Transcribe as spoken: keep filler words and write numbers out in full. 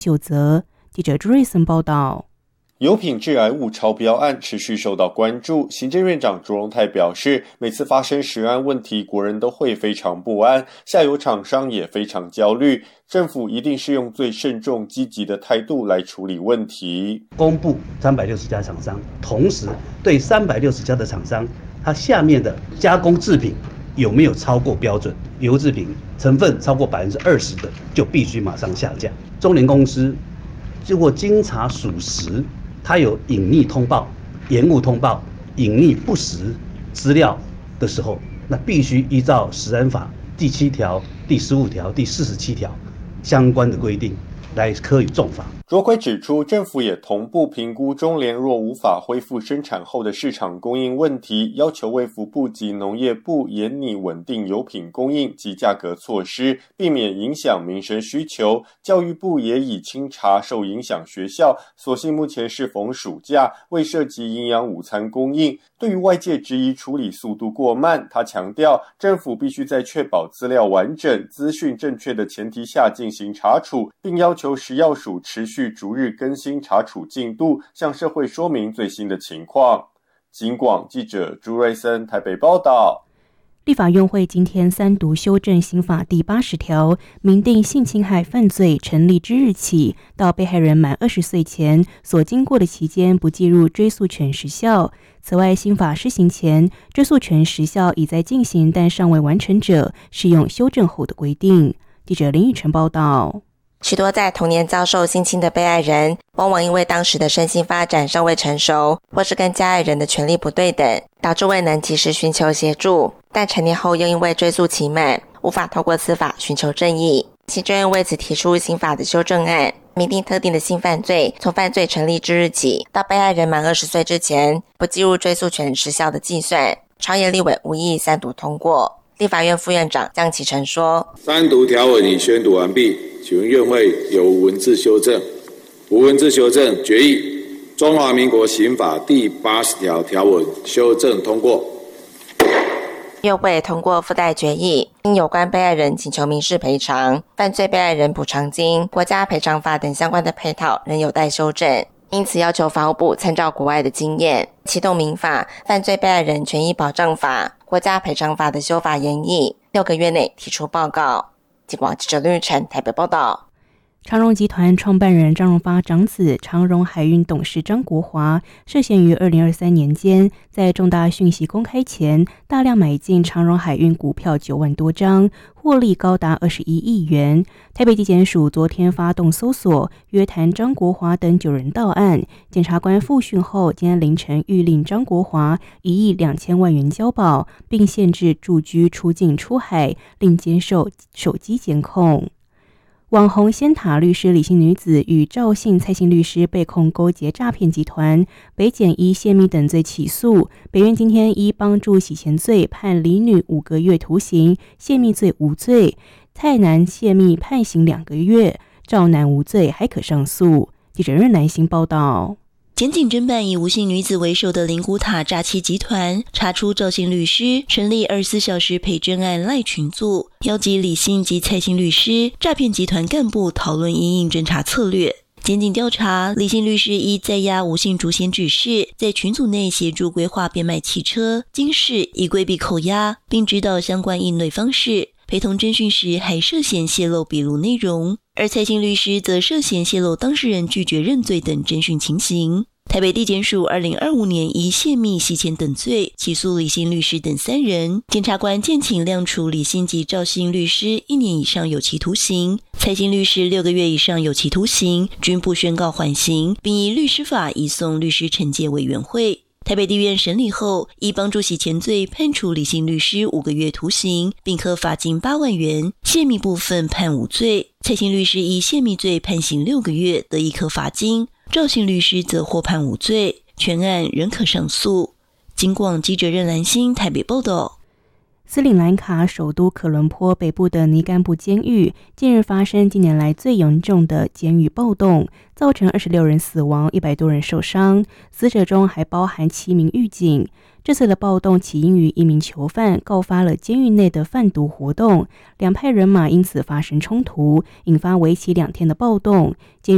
就责。记者朱瑞森报道。 油品致癌物超标案持续受到关注，行政院长卓荣泰表示，每次发生食安问题，国人都会非常不安，下游厂商也非常焦虑，政府一定是用最慎重积极的态度来处理问题。 公布三百六十家厂商，同时对三百六十家的厂商，它下面的加工制品有没有超过标准，油制品成分超过百分之二十的，就必须马上下架。中联公司经过经查属实，它有隐匿通报、延误通报、隐匿不实资料的时候，那必须依照食安法第七条、第十五条、第四十七条相关的规定来科予重罚。 卓奎指出，政府也同步评估中联若无法恢复生产后的市场供应问题，要求卫福部及农业部严拟稳定油品供应及价格措施，避免影响民生需求。教育部也已清查受影响学校，所幸目前是逢暑假，未涉及营养午餐供应。对于外界质疑处理速度过慢，他强调，政府必须在确保资料完整、资讯正确的前提下进行查处，并要求食药署持续逐日更新查处进度，向社会说明最新的情况。警广记者朱瑞森台北报道。 立法院会今天三读修正刑法第八十条，明定性侵害犯罪成立之日起到被害人满二十岁前所经过的期间不计入追诉权时效。此外，新法施行前，追诉权时效已在进行但尚未完成者，适用修正后的规定。记者林宇晨报道。 许多在童年遭受性侵的被爱人，往往因为当时的身心发展尚未成熟，或是跟加害人的权利不对等，导致未能及时寻求协助，但成年后又因为追诉期满，无法透过司法寻求正义。行政院为此提出刑法的修正案，明定特定的性犯罪从犯罪成立之日起到被害人满二十岁之前，不计入追诉权时效的计算。朝野立委无异议三读通过。立法院副院长江启臣说， 三读条文已宣读完毕，请问院会有无文字修正？无文字修正，决议中华民国刑法第八十条条文修正通过。 院会通过附带决议，因有关被害人请求民事赔偿、犯罪被害人补偿金、国家赔偿法等相关的配套仍有待修正，因此要求法务部参照国外的经验，启动民法、犯罪被害人权益保障法、国家赔偿法的修法研议，六个月内提出报告。警广记者林玉成台北报道。 长荣集团创办人张荣发长子、长荣海运董事张国华涉嫌于二零二三年间，在重大讯息公开前，大量买进长荣海运股票九万多张，获利高达二十一亿元。台北地检署昨天发动搜索，约谈张国华等九人到案。检察官复讯后，今天凌晨谕令张国华一亿两千万元交保，并限制住居、出境、出海，另接受手机监控。网红仙塔律师李姓女子与赵姓蔡姓律师被控勾结诈骗集团，北检依泄密等罪起诉。北院今天依帮助洗钱罪判李女五个月徒刑，泄密罪无罪；蔡男泄密判刑两个月，赵男无罪，还可上诉。记者任南星报道。 检警侦办以吴姓女子为首的灵骨塔诈欺集团，查出赵姓律师成立二十四小时陪侦案赖群组，邀集李姓及蔡姓律师诈骗集团干部讨论因应侦查策略。检警调查，李姓律师依在押吴姓主嫌指示，在群组内协助规划变卖汽车、金饰，以规避扣押，并指导相关应对方式。陪同侦讯时还涉嫌泄露笔录内容，而蔡姓律师则涉嫌泄露当事人拒绝认罪等侦讯情形。台北地检署二零二五年以泄密、洗钱等罪起诉李姓律师等三人，检察官建请量处李姓及赵姓律师一年以上有期徒刑，蔡姓律师六个月以上有期徒刑，均不宣告缓刑，并依律师法移送律师惩戒委员会。台北地院审理后，依帮助洗钱罪判处李姓律师五个月徒刑，并科罚金八万元；泄密部分判无罪。蔡姓律师依泄密罪判刑六个月，得一科罚金；赵姓律师则获判无罪，全案仍可上诉。警广记者任兰心台北报道。 斯里兰卡首都科伦坡北部的尼甘布监狱近日发生近年来最严重的监狱暴动，造成二十六人死亡，一百多人受伤，死者中还包含七名狱警。这次的暴动起因于一名囚犯告发了监狱内的贩毒活动，两派人马因此发生冲突，引发为期两天的暴动。监狱